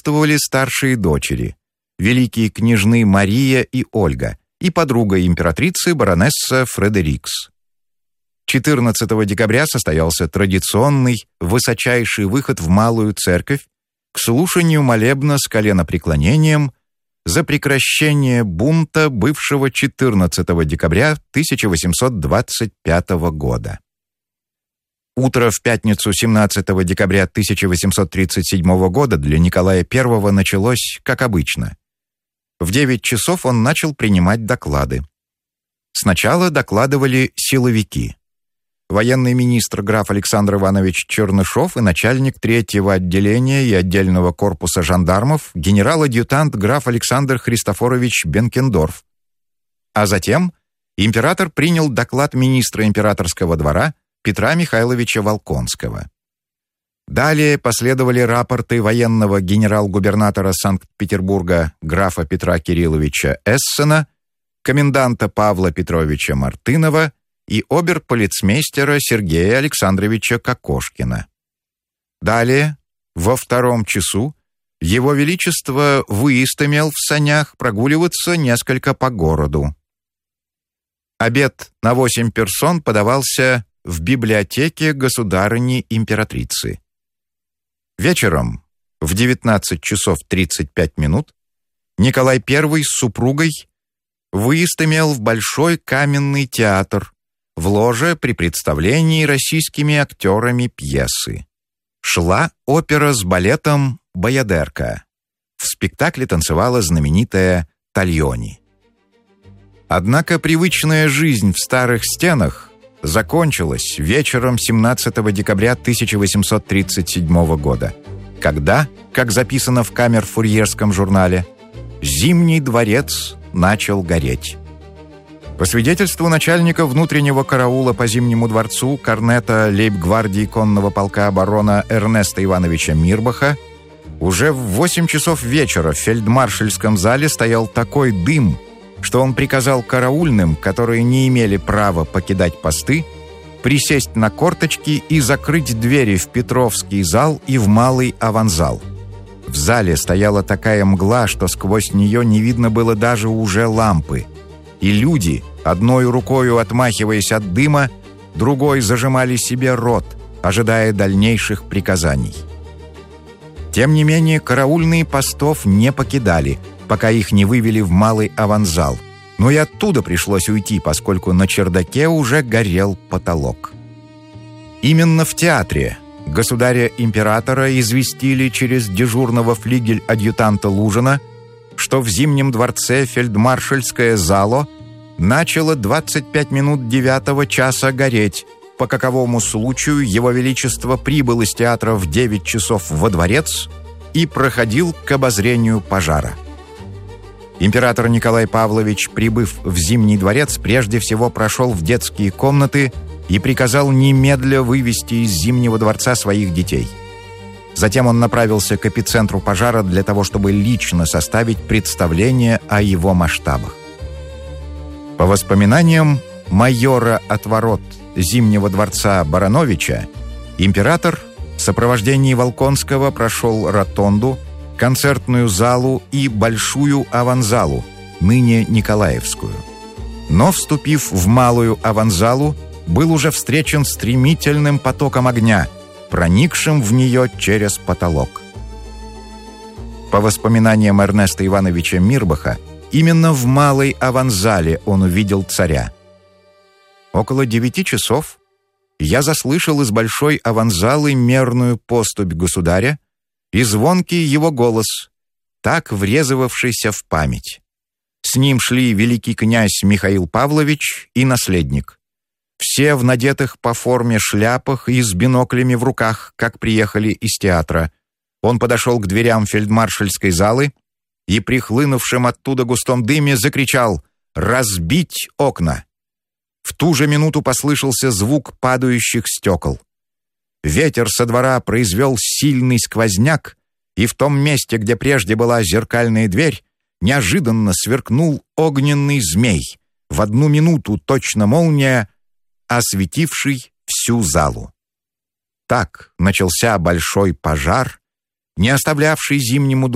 присутствовали старшие дочери, великие княжны Мария и Ольга, и подруга императрицы баронесса Фредерикс. 14 декабря состоялся традиционный высочайший выход в Малую Церковь к слушанию молебна с коленопреклонением за прекращение бунта, бывшего 14 декабря 1825 года. Утро в пятницу 17 декабря 1837 года для Николая I началось, как обычно. В 9 часов он начал принимать доклады. Сначала докладывали силовики. Военный министр граф Александр Иванович Чернышов и начальник 3-го отделения и отдельного корпуса жандармов генерал-адъютант граф Александр Христофорович Бенкендорф. А затем император принял доклад министра императорского двора Петра Михайловича Волконского. Далее последовали рапорты военного генерал-губернатора Санкт-Петербурга графа Петра Кирилловича Эссена, коменданта Павла Петровича Мартынова и обер-полицмейстера Сергея Александровича Кокошкина. Далее, во 2 часу, Его Величество выезд имел в санях прогуливаться несколько по городу. Обед на 8 персон подавался в библиотеке государыни-императрицы. Вечером в 19 часов 35 минут Николай I с супругой выезд имел в Большой каменный театр, в ложе при представлении российскими актерами пьесы. Шла опера с балетом «Баядерка». В спектакле танцевала знаменитая Тальони. Однако привычная жизнь в старых стенах закончилась вечером 17 декабря 1837 года, когда, как записано в камер-фурьерском журнале, Зимний дворец начал гореть. По свидетельству начальника внутреннего караула по Зимнему дворцу корнета лейб-гвардии конного полка барона Эрнеста Ивановича Мирбаха, уже в 8 часов вечера в фельдмаршальском зале стоял такой дым, что он приказал караульным, которые не имели права покидать посты, присесть на корточки и закрыть двери в Петровский зал и в Малый аванзал. В зале стояла такая мгла, что сквозь нее не видно было даже уже лампы. И люди, одной рукою отмахиваясь от дыма, другой зажимали себе рот, ожидая дальнейших приказаний. Тем не менее, караульные постов не покидали, пока их не вывели в Малый аванзал, но и оттуда пришлось уйти, поскольку на чердаке уже горел потолок. Именно в театре государя-императора известили через дежурного флигель-адъютанта Лужина, что в Зимнем дворце фельдмаршальское зало начало 25 минут 9 часа гореть, по каковому случаю Его Величество прибыл из театра в 9 часов во дворец и проходил к обозрению пожара. Император Николай Павлович, прибыв в Зимний дворец, прежде всего прошел в детские комнаты и приказал немедля вывести из Зимнего дворца своих детей. Затем он направился к эпицентру пожара для того, чтобы лично составить представление о его масштабах. По воспоминаниям майора от ворот Зимнего дворца Барановича, император в сопровождении Волконского прошел ротонду, концертную залу и большую аванзалу, ныне Николаевскую. Но, вступив в малую аванзалу, был уже встречен стремительным потоком огня, проникшим в нее через потолок. По воспоминаниям Эрнеста Ивановича Мирбаха, именно в малой аванзале он увидел царя. Около 9 часов я заслышал из большой аванзалы мерную поступь государя и звонкий его голос, так врезывавшийся в память. С ним шли великий князь Михаил Павлович и наследник. Все в надетых по форме шляпах и с биноклями в руках, как приехали из театра. Он подошел к дверям фельдмаршальской залы и, прихлынувшим оттуда густом дыме, закричал «Разбить окна!». В ту же минуту послышался звук падающих стекол. Ветер со двора произвел сильный сквозняк, и в том месте, где прежде была зеркальная дверь, неожиданно сверкнул огненный змей, в одну минуту точно молния, осветивший всю залу. Так начался большой пожар, не оставлявший Зимнему